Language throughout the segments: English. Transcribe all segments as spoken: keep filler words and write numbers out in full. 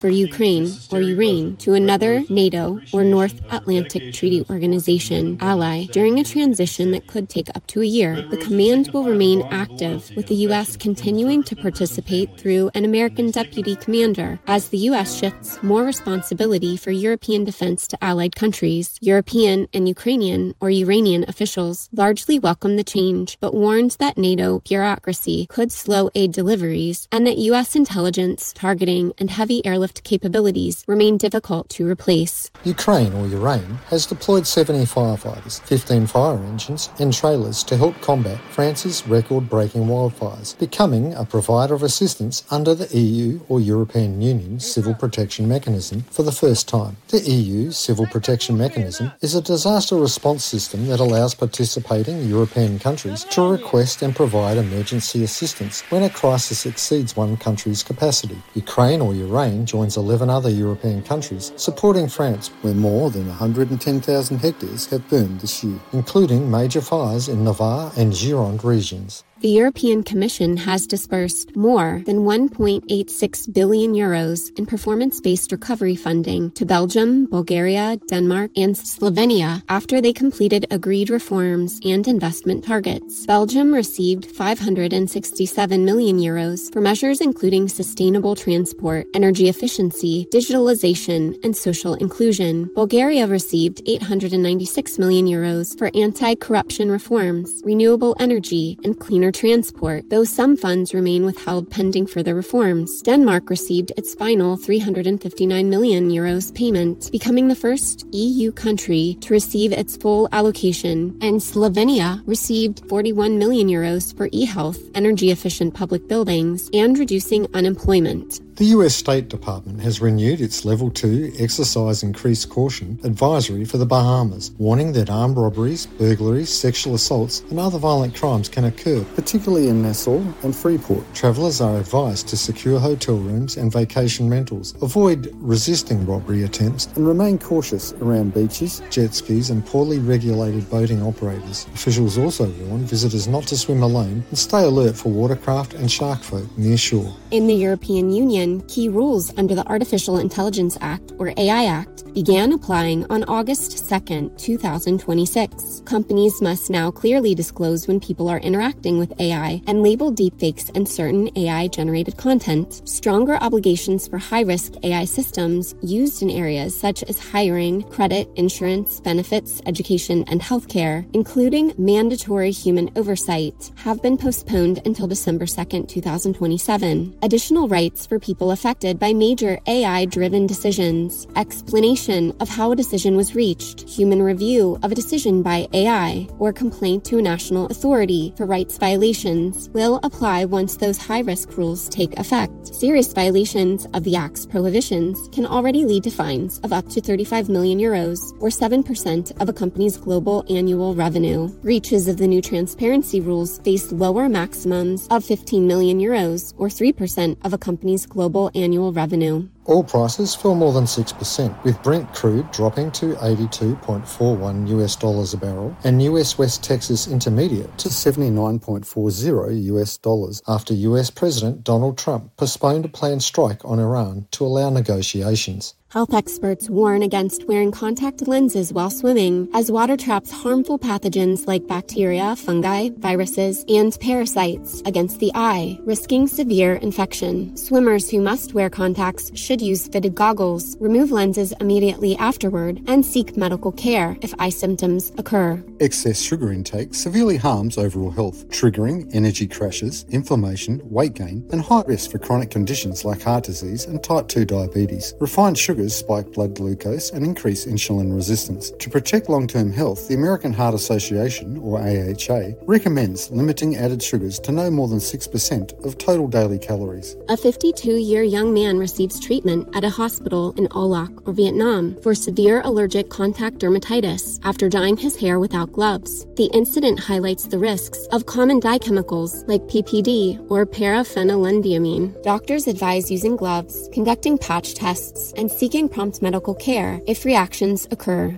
for Ukraine or Ukraine to another NATO or North Atlantic Treaty Organization ally during a transition that could take up to a year. The command will remain active, with the U S continuing to participate through an American deputy commander as the U S shifts more responsibility for European defense to allied countries. European and Ukrainian or Iranian officials largely welcomed the change, but warned that NATO bureaucracy could slow aid deliveries and that U S intelligence, targeting, and heavy airlift capabilities remain difficult to replace. Ukraine, or Ukraine, has deployed seventy firefighters, fifteen fire engines and trailers to help combat France's record-breaking wildfires, becoming a provider of assistance under the E U or European Union Civil Protection Mechanism for the first time. The E U Civil Protection Mechanism is a disaster response system that allows participating European countries to request and provide emergency assistance when a crisis exceeds one country's capacity. Ukraine, or Ukraine, joins eleven other European countries supporting France, where more than one hundred ten thousand hectares have burned this year, including major fires in Navarre and Gironde regions. The European Commission has disbursed more than one point eight six billion euros in performance-based recovery funding to Belgium, Bulgaria, Denmark, and Slovenia after they completed agreed reforms and investment targets. Belgium received five hundred sixty-seven million euros for measures including sustainable transport, energy efficiency, digitalization, and social inclusion. Bulgaria received eight hundred ninety-six million euros for anti-corruption reforms, renewable energy, and cleaner transport, though some funds remain withheld pending further reforms. Denmark received its final three hundred fifty-nine million euros payment, becoming the first E U country to receive its full allocation, and Slovenia received forty-one million euros for e-health, energy-efficient public buildings, and reducing unemployment. The U S State Department has renewed its Level two Exercise Increased Caution advisory for the Bahamas, warning that armed robberies, burglaries, sexual assaults and other violent crimes can occur, particularly in Nassau and Freeport. Travellers are advised to secure hotel rooms and vacation rentals, avoid resisting robbery attempts, and remain cautious around beaches, jet skis and poorly regulated boating operators. Officials also warn visitors not to swim alone and stay alert for watercraft and shark folk near shore. In the European Union, key rules under the Artificial Intelligence Act, or A I Act, began applying on August second, twenty twenty-six. Companies must now clearly disclose when people are interacting with A I and label deepfakes and certain A I-generated content. Stronger obligations for high-risk A I systems used in areas such as hiring, credit, insurance, benefits, education, and healthcare, including mandatory human oversight, have been postponed until December second, twenty twenty-seven. Additional rights for people affected by major A I-driven decisions, explanation of how a decision was reached, human review of a decision by A I, or complaint to a national authority for rights violations will apply once those high-risk rules take effect. Serious violations of the Act's prohibitions can already lead to fines of up to thirty-five million euros, or seven percent of a company's global annual revenue. Breaches of the new transparency rules face lower maximums of fifteen million euros, or three percent of a company's global annual revenue. Oil prices fell more than six percent, with Brent crude dropping to eighty-two point four one U S dollars a barrel and U S West Texas Intermediate to seventy-nine point four zero U S dollars after U S President Donald Trump postponed a planned strike on Iran to allow negotiations. Health experts warn against wearing contact lenses while swimming, as water traps harmful pathogens like bacteria, fungi, viruses, and parasites against the eye, risking severe infection. Swimmers who must wear contacts should use fitted goggles, remove lenses immediately afterward, and seek medical care if eye symptoms occur. Excess sugar intake severely harms overall health, triggering energy crashes, inflammation, weight gain, and high risk for chronic conditions like heart disease and type two diabetes. Refined sugars spike blood glucose and increase insulin resistance. To protect long-term health, the American Heart Association, or A H A, recommends limiting added sugars to no more than six percent of total daily calories. A fifty-two-year young man receives treatment at a hospital in Olac, or Vietnam, for severe allergic contact dermatitis after dyeing his hair without gloves. The incident highlights the risks of common dye chemicals like P P D or paraphenyldiamine. Doctors advise using gloves, conducting patch tests, and seeking prompt medical care if reactions occur.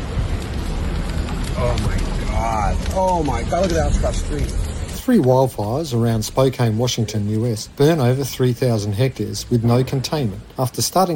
Oh my God. Oh my God, look at that across the street. Three wildfires around Spokane, Washington, U S burn over three thousand hectares with no containment after starting